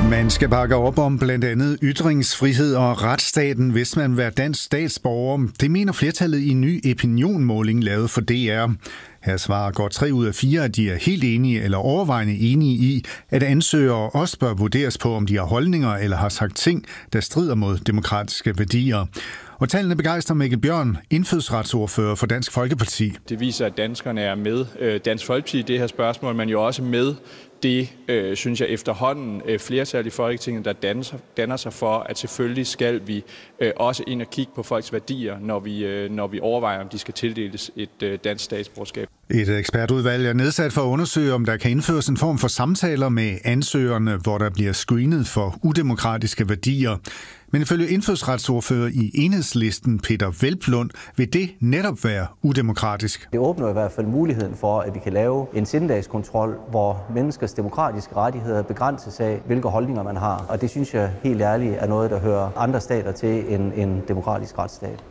Man skal bakke op om blandt andet ytringsfrihed og retsstaten, hvis man vil være dansk statsborger. Det mener flertallet i en ny opinionmåling lavet for DR. Her svarer godt 3 ud af 4, at de er helt enige eller overvejende enige i, at ansøgere også bør vurderes på, om de har holdninger eller har sagt ting, der strider mod demokratiske værdier. Og tallene begejstrer Mikkel Bjørn, indfødsretsordfører for Dansk Folkeparti. Det viser, at danskerne er med Dansk Folkeparti i det her spørgsmål, men jo også med det, synes jeg, efterhånden flertal i Folketinget, der danner sig for, at selvfølgelig skal vi også ind og kigge på folks værdier, når vi overvejer, om de skal tildeles et dansk statsborgerskab. Et ekspertudvalg er nedsat for at undersøge, om der kan indføres en form for samtaler med ansøgerne, hvor der bliver screenet for udemokratiske værdier. Men ifølge indfødsretsordfører i Enhedslisten, Peter Hvelplund, vil det netop være udemokratisk. Det åbner i hvert fald muligheden for, at vi kan lave en sindedagskontrol, hvor menneskers demokratiske rettigheder begrænses af, hvilke holdninger man har. Og det synes jeg helt ærligt er noget, der hører andre stater til end en demokratisk retsstat.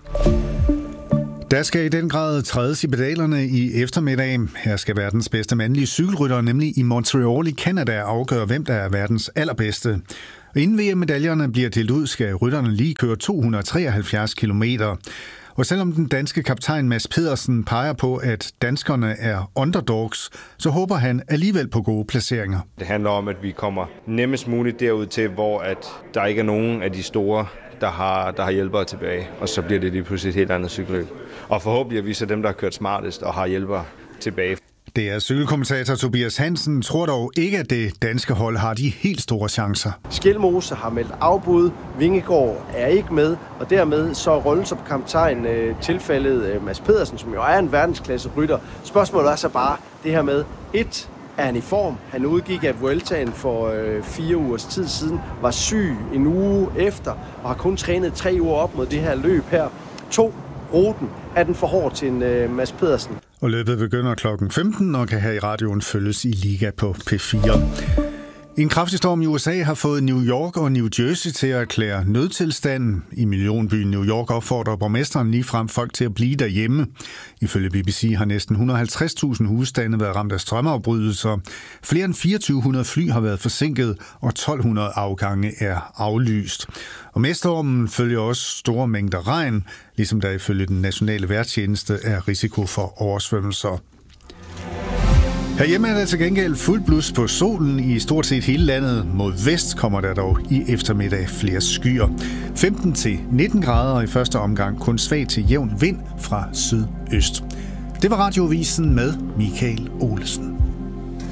Der skal i den grad trædes i pedalerne i eftermiddag. Her skal verdens bedste mandlige cykelrytter, nemlig i Montreal i Canada, afgøre, hvem der er verdens allerbedste. Og inden VM-medaljerne bliver delt ud, skal rytterne lige køre 273 kilometer. Og selvom den danske kaptajn Mads Pedersen peger på, at danskerne er underdogs, så håber han alligevel på gode placeringer. Det handler om, at vi kommer nemmest muligt derud til, hvor at der ikke er nogen af de store, der har hjælpere tilbage. Og så bliver det lige pludselig et helt andet cykelløb. Og forhåbentlig er vi så dem, der har kørt smartest og har hjælpere tilbage. Det er cykelkommentator Tobias Hansen, tror dog ikke, at det danske hold har de helt store chancer. Skjelmose har meldt afbud, Vingegaard er ikke med, og dermed så rollen som kaptajn tilfældet Mads Pedersen, som jo er en verdensklasse rytter. Spørgsmålet er så bare det her med, er han i form? Han udgik af Vueltaen for 4 ugers tid siden, var syg en uge efter, og har kun trænet 3 uger op mod det her løb her. 2. Ruten er den for hård til en Mads Pedersen. Og løbet begynder klokken 15 og kan her i radioen følges i Liga på P4. En kraftig storm i USA har fået New York og New Jersey til at erklære nødtilstand. I millionbyen New York opfordrer borgmesteren ligefrem folk til at blive derhjemme. Ifølge BBC har næsten 150.000 husstande været ramt af strømafbrydelser. Flere end 2400 fly har været forsinket, og 1200 afgange er aflyst. Og med stormen følger også store mængder regn, ligesom der ifølge den nationale vejrtjeneste er risiko for oversvømmelser. Herhjemme er der til gengæld fuld blus på solen i stort set hele landet. Mod vest kommer der dog i eftermiddag flere skyer. 15-19 grader i første omgang, kun svag til jævn vind fra sydøst. Det var Radioavisen med Michael Olesen.